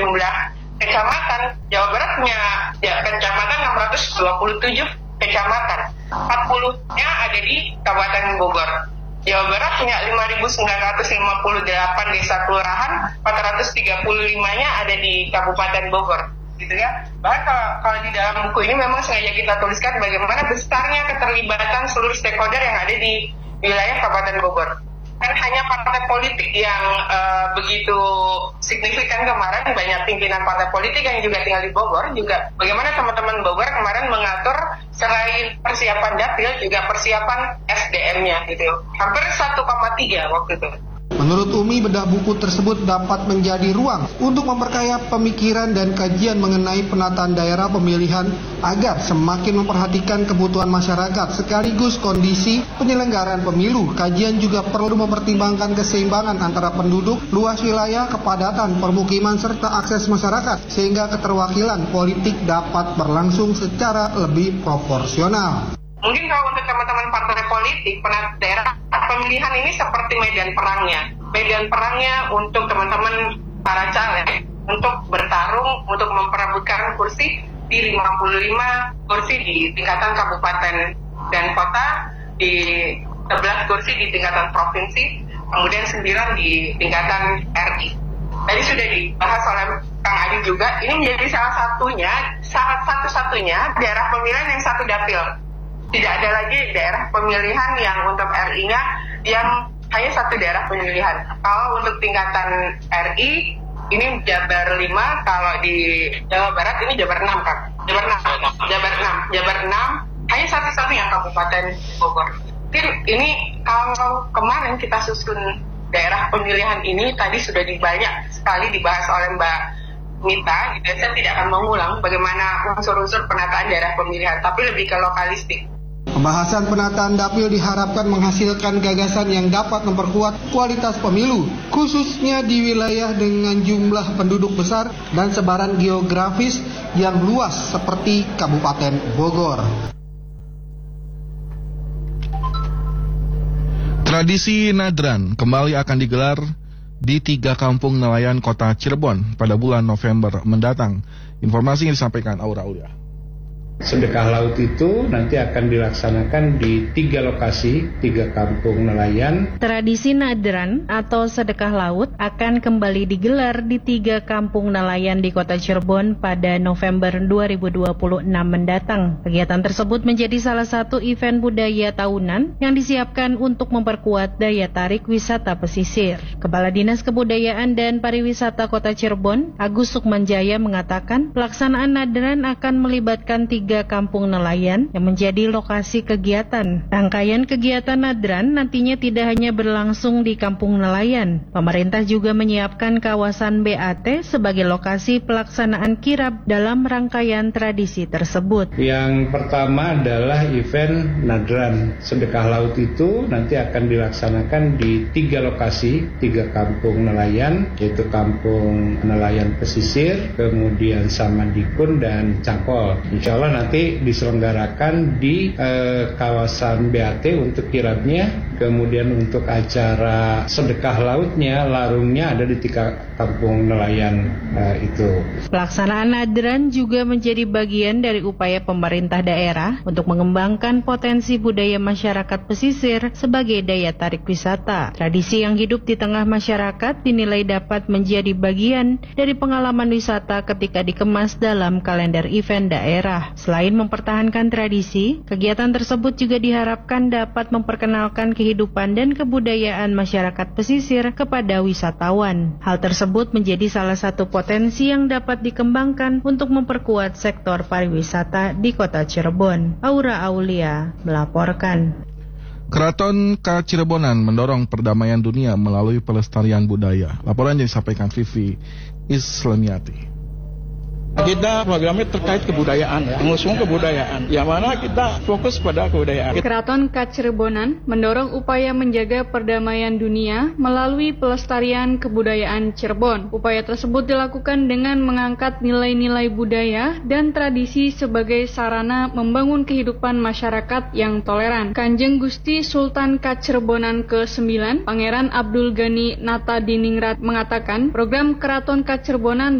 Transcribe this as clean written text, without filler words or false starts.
jumlah kecamatan, Jawa Barat punya kecamatan 627 kecamatan, 40-nya ada di Kabupaten Bogor. Jawa Barat punya 5.958 desa kelurahan, 435-nya ada di Kabupaten Bogor, gitu ya. Bahkan kalau di dalam buku ini memang sengaja kita tuliskan bagaimana besarnya keterlibatan seluruh stakeholder yang ada di wilayah Kabupaten Bogor. Kan hanya partai politik yang begitu signifikan kemarin, banyak pimpinan partai politik yang juga tinggal di Bogor, juga bagaimana teman-teman Bogor kemarin mengatur selain persiapan dapil juga persiapan SDM-nya gitu. Hampir 1,3 waktu itu. Menurut Umi, bedah buku tersebut dapat menjadi ruang untuk memperkaya pemikiran dan kajian mengenai penataan daerah pemilihan agar semakin memperhatikan kebutuhan masyarakat sekaligus kondisi penyelenggaraan pemilu. Kajian juga perlu mempertimbangkan keseimbangan antara penduduk, luas wilayah, kepadatan permukiman, serta akses masyarakat sehingga keterwakilan politik dapat berlangsung secara lebih proporsional. Mungkin kalau untuk teman-teman partai politik, penataan daerah pemilihan ini seperti medan perangnya. Medan perangnya untuk teman-teman para caleg untuk bertarung untuk memperebutkan kursi di 55 kursi di tingkatan kabupaten dan kota, di 11 kursi di tingkatan provinsi, kemudian 9 di tingkatan RI. Tadi sudah dibahas oleh Kang Adi juga, ini menjadi salah satu-satunya daerah pemilihan yang satu dapil. Tidak ada lagi daerah pemilihan yang untuk RI-nya yang hanya satu daerah pemilihan. Kalau untuk tingkatan RI, ini Jabar 5, kalau di Jawa Barat ini Jabar 6, Kak. Jabar 6, hanya satu-satunya Kabupaten Bogor. Ini kalau kemarin kita susun daerah pemilihan ini, tadi sudah banyak sekali dibahas oleh Mbak Mita, gitu. Saya tidak akan mengulang bagaimana unsur-unsur penataan daerah pemilihan, tapi lebih ke lokalistik. Pembahasan penataan dapil diharapkan menghasilkan gagasan yang dapat memperkuat kualitas pemilu, khususnya di wilayah dengan jumlah penduduk besar dan sebaran geografis yang luas seperti Kabupaten Bogor. Tradisi Nadran kembali akan digelar di 3 kampung nelayan kota Cirebon pada bulan November mendatang. Informasi yang disampaikan Aura Aulia. Sedekah laut itu nanti akan dilaksanakan di 3 lokasi, 3 kampung nelayan. Tradisi Nadran atau sedekah laut akan kembali digelar di 3 kampung nelayan di kota Cirebon pada November 2026 mendatang. Kegiatan tersebut menjadi salah satu event budaya tahunan yang disiapkan untuk memperkuat daya tarik wisata pesisir. Kepala Dinas Kebudayaan dan Pariwisata Kota Cirebon, Agus Sukmanjaya mengatakan pelaksanaan Nadran akan melibatkan 3 kampung nelayan yang menjadi lokasi kegiatan. Rangkaian kegiatan Nadran nantinya tidak hanya berlangsung di kampung nelayan. Pemerintah juga menyiapkan kawasan BAT sebagai lokasi pelaksanaan kirab dalam rangkaian tradisi tersebut. Yang pertama adalah event Nadran. Sedekah laut itu nanti akan dilaksanakan di 3 lokasi, 3 kampung nelayan, yaitu kampung nelayan pesisir, kemudian Samandikun dan Cangkol. Insya Allah nanti diselenggarakan di kawasan BAT untuk kirabnya, kemudian untuk acara sedekah lautnya, larungnya ada di 3 kampung nelayan itu. Pelaksanaan Nadran juga menjadi bagian dari upaya pemerintah daerah untuk mengembangkan potensi budaya masyarakat pesisir sebagai daya tarik wisata. Tradisi yang hidup di tengah masyarakat dinilai dapat menjadi bagian dari pengalaman wisata ketika dikemas dalam kalender event daerah. Selain mempertahankan tradisi, kegiatan tersebut juga diharapkan dapat memperkenalkan kehidupan dan kebudayaan masyarakat pesisir kepada wisatawan. Hal tersebut menjadi salah satu potensi yang dapat dikembangkan untuk memperkuat sektor pariwisata di kota Cirebon. Aura Aulia melaporkan. Keraton Kacirebonan mendorong perdamaian dunia melalui pelestarian budaya. Laporan yang disampaikan Vivi Islamiati. Kita programnya terkait kebudayaan, mengusung kebudayaan, yang mana kita fokus pada kebudayaan. Keraton Kacirebonan mendorong upaya menjaga perdamaian dunia melalui pelestarian kebudayaan Cirebon. Upaya tersebut dilakukan dengan mengangkat nilai-nilai budaya dan tradisi sebagai sarana membangun kehidupan masyarakat yang toleran. Kanjeng Gusti Sultan Kacirebonan ke-9, Pangeran Abdul Ghani Nata Diningrat mengatakan, program Keraton Kacirebonan